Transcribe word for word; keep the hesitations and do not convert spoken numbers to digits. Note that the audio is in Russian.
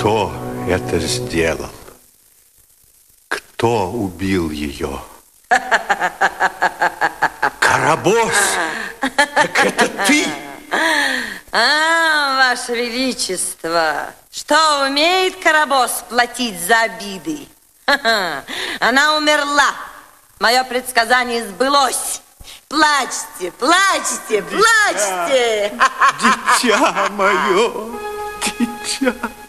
Кто это сделал? Кто убил ее? Карабос! Так это ты? А, Ваше Величество, что умеет Карабос платить за обиды? Она умерла. Мое предсказание сбылось. Плачьте, плачьте, плачьте. Дитя мое, дитя.